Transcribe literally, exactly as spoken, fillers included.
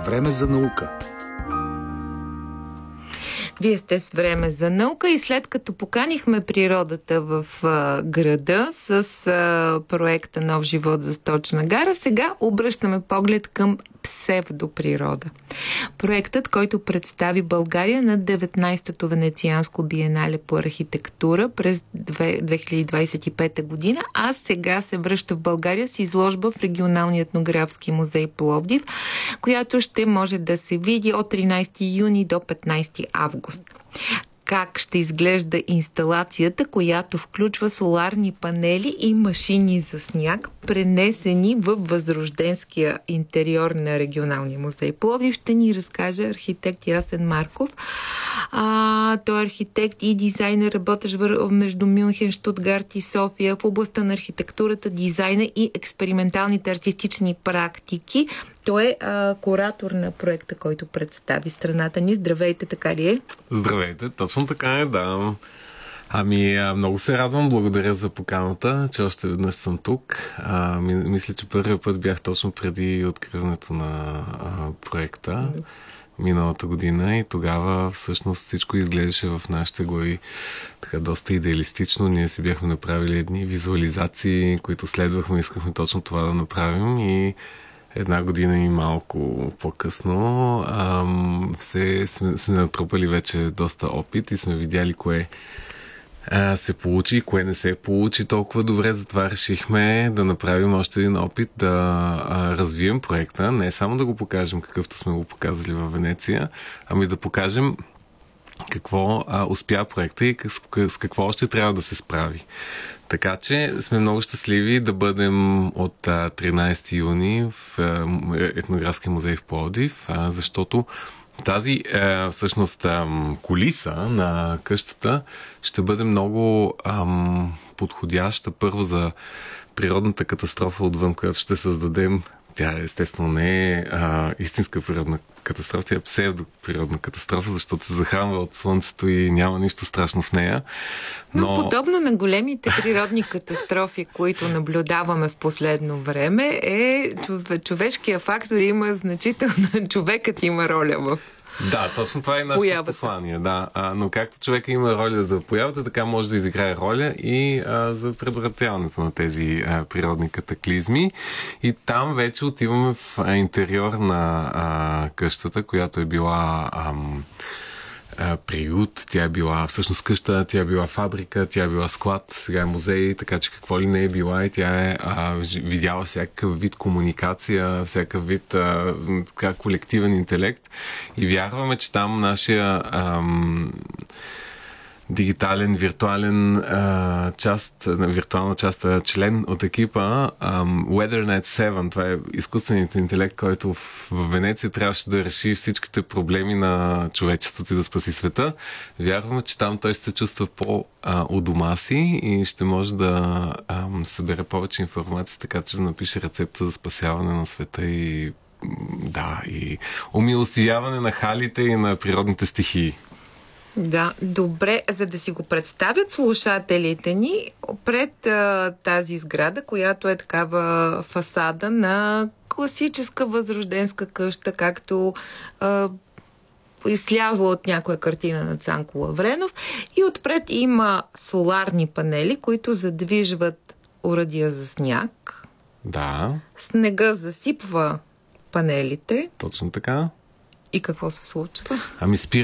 Време за наука. Вие сте с Време за наука и след като поканихме природата в а, града с а, проекта Нов живот за Сточна гара, сега обръщаме поглед към псевдоприрода. Проектът, който представи България на деветнайсетото Венецианско биенале по архитектура през две хиляди двадесет и пета година, а сега се връща в България с изложба в Регионалния етнографски музей Пловдив, която ще може да се види от тринайсети юни до петнайсети август. Как ще изглежда инсталацията, която включва соларни панели и машини за сняг, пренесени в възрожденския интериор на Регионалния музей Пловдив, ще ни разкаже архитект Ясен Марков. А, той е архитект и дизайнер, работещ между Мюнхен, Щутгарт и София в областта на архитектурата, дизайна и експерименталните артистични практики. Той е а, куратор на проекта, който представи страната ни. Здравейте, така ли е? Здравейте, точно така е, да. Ами, много се радвам, благодаря за поканата, че още веднъж съм тук. А, мисля, че първият път бях точно преди откриването на а, проекта миналата година и тогава всъщност всичко изглеждаше в нашите глави така доста идеалистично. Ние си бяхме направили едни визуализации, които следвахме, искахме точно това да направим и една година и малко по-късно ам, се, сме, сме натрупали вече доста опит и сме видяли кое а, се получи и кое не се получи толкова добре. Затова решихме да направим още един опит да а, развием проекта. Не само да го покажем какъвто сме го показали във Венеция, ами да покажем какво а, успя проекта и с, с какво още трябва да се справи. Така че сме много щастливи да бъдем от а, тринайсети юни в а, Етнографския музей в Пловдив, а, защото тази а, всъщност а, кулиса на къщата ще бъде много а, подходяща първо за природната катастрофа отвън, която ще създадем. Тя естествено не е а, истинска природна катастрофа, тя е псевдоприродна катастрофа, защото се захранва от слънцето и няма нищо страшно в нея. Но, Но подобно на големите природни катастрофи, които наблюдаваме в последно време, е човешкия фактор има значително, човекът има роля в Да, точно това е нашето послание. Да. А, но както човека има роля за появата, така може да изиграе роля и а, за предотвратяването на тези а, природни катаклизми. И там вече отиваме в а, интериор на а, къщата, която е била ам, а, приют, тя е била всъщност къща, тя е била фабрика, тя е била склад, сега е музей, така че какво ли не е била и тя е а, видяла всякакъв вид комуникация, всякакъв вид а, така, колективен интелект и вярваме, че там нашия ам, дигитален, виртуален а, част, виртуална част, член от екипа ам, WeatherNet седем, това е изкуственият интелект, който в, в Венеция трябваше да реши всичките проблеми на човечеството и да спаси света. Вярваме, че там той ще се чувства по-у дома си и ще може да ам, събере повече информация, така че да напише рецепта за спасяване на света и да, и умилостивяване на халите и на природните стихии. Да, добре, за да си го представят слушателите ни пред а, тази сграда, която е такава фасада на класическа възрожденска къща, както а, излязла от някоя картина на Цанко Лавренов, и отпред има соларни панели, които задвижват оръдия за сняг. Да. Снега засипва панелите. Точно така. И какво се случва? Ами спира